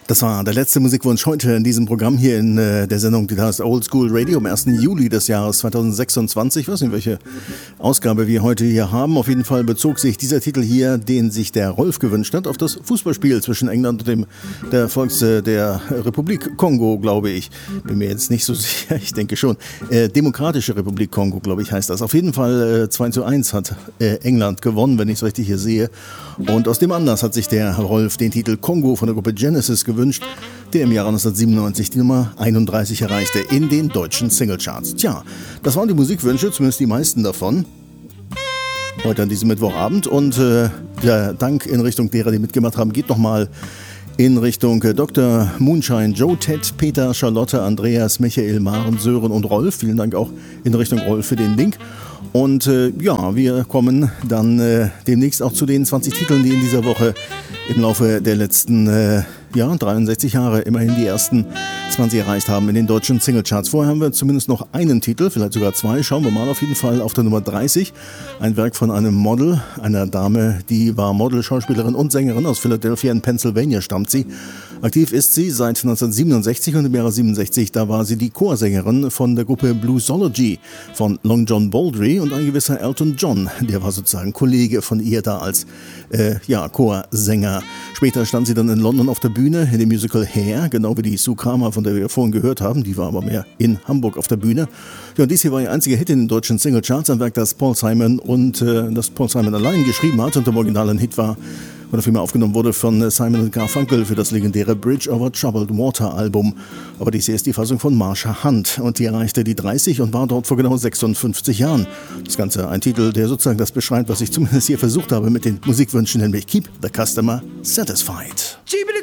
Das war der letzte Musikwunsch heute in diesem Programm hier in der Sendung, die heißt Old School Radio am 1. Juli des Jahres 2026. Ich weiß nicht, welche Ausgabe wir heute hier haben. Auf jeden Fall bezog sich dieser Titel hier, den sich der Rolf gewünscht hat, auf das Fußballspiel zwischen England und der Republik Kongo, glaube ich. Bin mir jetzt nicht so sicher, ich denke schon. Demokratische Republik Kongo, glaube ich, heißt das. Auf jeden Fall 2:1 hat England gewonnen, wenn ich es richtig hier sehe. Und aus dem Anlass hat sich der Rolf den Titel Kongo von der Gruppe Genesis gewünscht, der im Jahre 1997 die Nummer 31 erreichte in den deutschen Singlecharts. Tja, das waren die Musikwünsche, zumindest die meisten davon, heute an diesem Mittwochabend. Und der Dank in Richtung derer, die mitgemacht haben, geht nochmal in Richtung Dr. Moonshine, Joe, Ted, Peter, Charlotte, Andreas, Michael, Maren, Sören und Rolf. Vielen Dank auch in Richtung Rolf für den Link. Und ja, wir kommen dann demnächst auch zu den 20 Titeln, die in dieser Woche im Laufe der letzten 63 Jahre immerhin die ersten 20 erreicht haben in den deutschen Singlecharts. Vorher haben wir zumindest noch einen Titel, vielleicht sogar zwei. Schauen wir mal, auf jeden Fall auf der Nummer 30. Ein Werk von einem Model, einer Dame, die war Model, Schauspielerin und Sängerin. Aus Philadelphia in Pennsylvania stammt sie. Aktiv ist sie seit 1967 und im Jahre 67, da war sie die Chorsängerin von der Gruppe Bluesology von Long John Baldry und ein gewisser Elton John, der war sozusagen Kollege von ihr da als Chorsänger. Später stand sie dann in London auf der Bühne in dem Musical Hair, genau wie die Sue Kramer, von der wir vorhin gehört haben, die war aber mehr in Hamburg auf der Bühne. Ja, und dies hier war ihr einziger Hit in den deutschen Singlecharts, ein Werk, das Paul Simon allein geschrieben hat und im Original ein Hit war, von der Firma aufgenommen wurde von Simon & Garfunkel für das legendäre Bridge Over Troubled Water Album. Aber dies hier ist die Fassung von Marsha Hunt und die erreichte die 30 und war dort vor genau 56 Jahren. Das Ganze ein Titel, der sozusagen das beschreibt, was ich zumindest hier versucht habe mit den Musikwünschen, nämlich Keep the Customer Satisfied.